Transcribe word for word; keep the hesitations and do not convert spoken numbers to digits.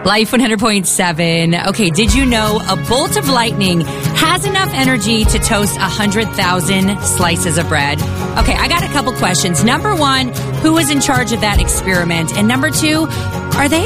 Life one hundred point seven. Okay, did you know a bolt of lightning has enough energy to toast one hundred thousand slices of bread? Okay, I got a couple questions. Number one, who was in charge of that experiment? And number two, are they